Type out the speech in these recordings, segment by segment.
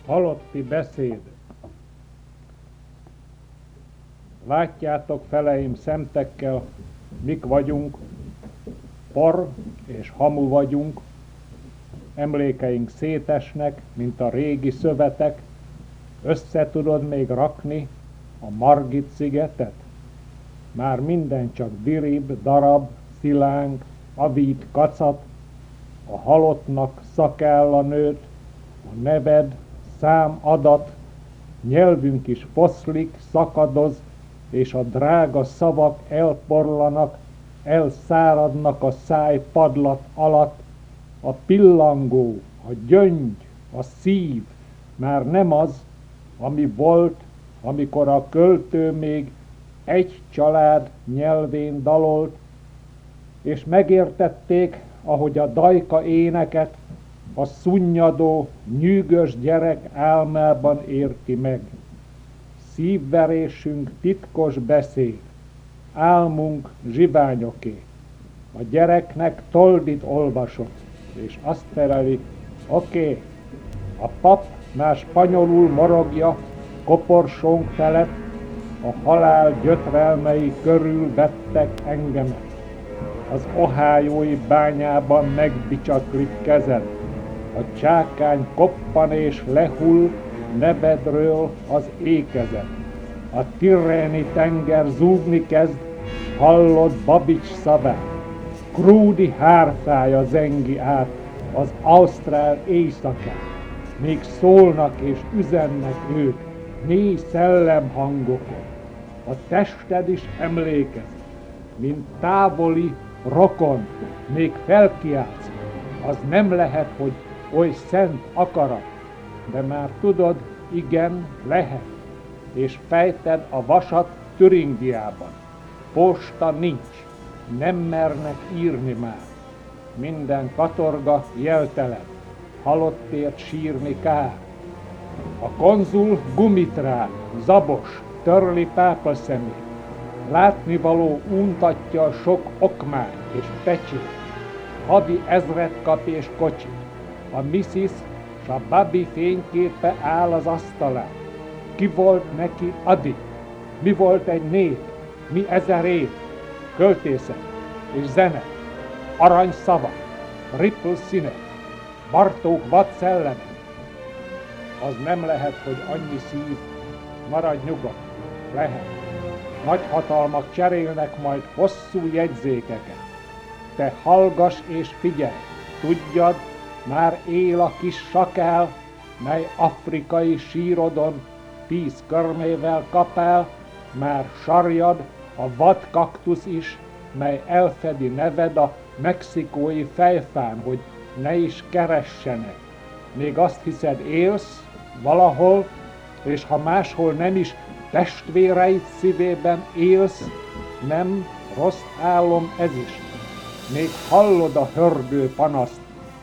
Halotti beszéd. Látjátok, feleim, szemtekkel, mik vagyunk, por és hamu vagyunk, emlékeink szétesnek, mint a régi szövetek. Össze tudod még rakni a Margit szigetet? Már minden csak dirib, darab, szilánk, avít, kacat, a halottnak szakálla nőtt, a neved, szám, adat, nyelvünk is foszlik, szakadoz, és a drága szavak elporlanak, elszáradnak a száj padlat alatt, a pillangó, a gyöngy, a szív már nem az, ami volt, amikor a költő még egy család nyelvén dalolt, és megértették, ahogy a dajka éneket a szunnyadó, nyűgös gyerek álmában érti meg. Szívverésünk titkos beszéd, álmunk zsiványoké. A gyereknek toldit olvasott, és azt feleli, oké, a pap már spanyolul morogja koporsónk felett, a halál gyötrelmei körül vettek engemet. Az ohiói bányában megbicsaklik kezed, a csákány koppan és lehull nevedről az ékezet. A tirreni tenger zúgni kezd, hallod Babics szavát, krúdi hárfája zengi át az ausztrál éjszakát, még szólnak és üzennek ők mély szellemhangokon. A tested is emlékezik, mint távoli rokon, még felkiáltsz, az nem lehet, hogy oly szent akarat, de már tudod, igen, lehet, és fejted a vasat Türingiában. Posta nincs, nem mernek írni már, minden katorga jeltelen, halottért sírni kár. A konzul gumitrál, zabos, törli pápaszemét, látnivaló untatja a sok okmány és pecsét, hadi ezred kap és kocsit, a Mrs. s a Babi fényképe áll az asztalán. Ki volt neki Adi? Mi volt egy nép? Mi 1000 év? Költészet és zene, arany szavak, ripple színek, Bartók vad szellemek. Az nem lehet, hogy annyi szív, maradj nyugodt, lehet. Nagy hatalmak cserélnek majd hosszú jegyzékeket. Te hallgass és figyelj, tudjad, már él a kis sakál, mely afrikai sírodon 10 körmével kapál, már sarjad a vad kaktusz is, mely elfedi neved a mexikói fejfán, hogy ne is keressenek. Még azt hiszed, élsz valahol, és ha máshol nem is testvéreid szívében élsz, nem rossz álom ez is. Még hallod a hörgő panaszt,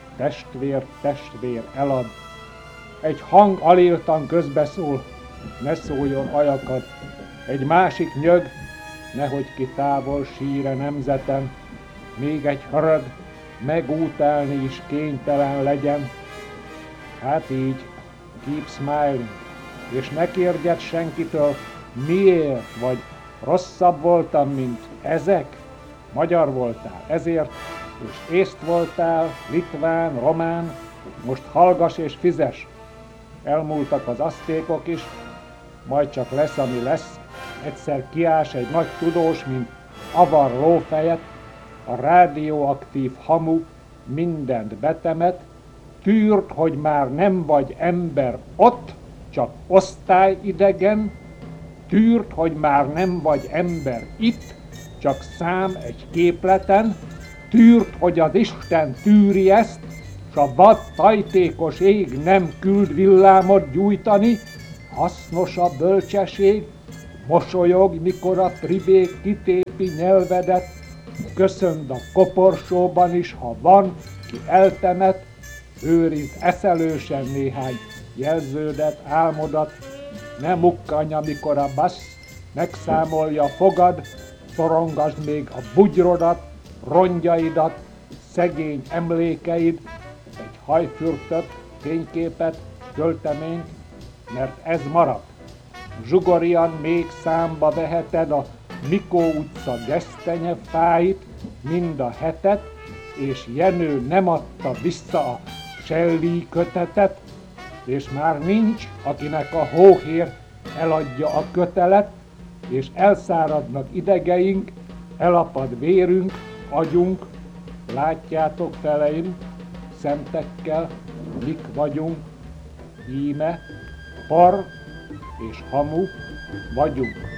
testvér elad. Egy hang aléltan közbeszól, ne szóljon ajakad. Egy másik nyög, nehogy ki távol síre nemzeten. Még egy hörög, megútálni is kénytelen legyen. Hát így, keep smiling, és ne kérdjed senkitől, miért, vagy rosszabb voltam, mint ezek? Magyar voltál, ezért, és észt voltál, litván, román, most hallgass és fizes. Elmúltak az aztékok is, majd csak lesz, ami lesz. Egyszer kiás egy nagy tudós, mint avar lófejet, a rádióaktív hamu mindent betemet, tűrd, hogy már nem vagy ember ott, csak osztályidegen, tűrd, hogy már nem vagy ember itt, csak szám egy képleten, tűrd, hogy az Isten tűri ezt, s a vad tajtékos ég nem küld villámot gyújtani, hasznos a bölcsesség, mosolyog, mikor a pribék kitépi nyelvedet, köszönd a koporsóban is, ha van, ki eltemet, őrizd eszelősen néhány jelződet, álmodat, ne mukkanj, amikor a bassz megszámolja fogad, szorongasd még a bugyrodat, rongyaidat, szegény emlékeid, egy hajfürtöt, fényképet, költeményt, mert ez marad. Zsugorian még számba veheted a Mikó utca gesztenyefáit, mind a hetet, és Jenő nem adta vissza a Shelley kötetet, és már nincs, akinek a hóhér eladja a kötelet, és elszáradnak idegeink, elapad vérünk, agyunk, látjátok feleim, szemtekkel, mik vagyunk, íme, par és hamu vagyunk.